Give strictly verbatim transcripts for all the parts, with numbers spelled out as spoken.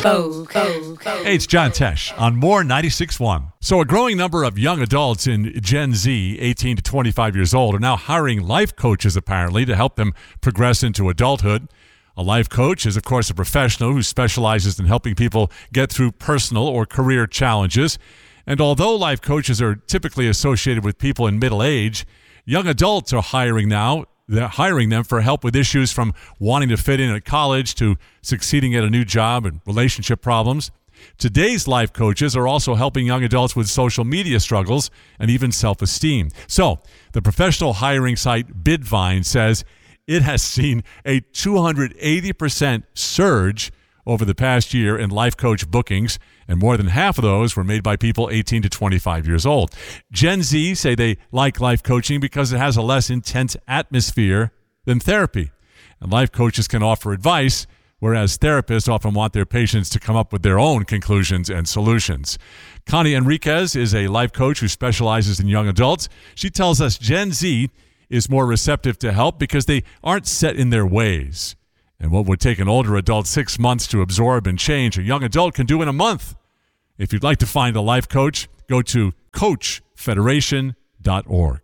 Cove, Cove, Cove. Hey, it's John Tesh on More ninety-six point one. So a growing number of young adults in Gen Z, eighteen to twenty-five years old, are now hiring life coaches, apparently, to help them progress into adulthood. A life coach is, of course, a professional who specializes in helping people get through personal or career challenges. And although life coaches are typically associated with people in middle age, young adults are hiring now. They're hiring them for help with issues from wanting to fit in at college to succeeding at a new job and relationship problems. Today's life coaches are also helping young adults with social media struggles and even self-esteem. So the professional hiring site Bidvine says it has seen a two hundred eighty percent surge over the past year in life coach bookings, and more than half of those were made by people eighteen to twenty-five years old. Gen Z say they like life coaching because it has a less intense atmosphere than therapy. And life coaches can offer advice, whereas therapists often want their patients to come up with their own conclusions and solutions. Connie Enriquez is a life coach who specializes in young adults. She tells us Gen Z is more receptive to help because they aren't set in their ways. And what would take an older adult six months to absorb and change, a young adult can do in a month. If you'd like to find a life coach, go to coach federation dot org.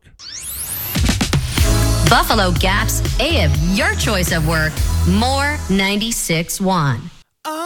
Buffalo Gap's A M, your choice of work. More ninety-six point one.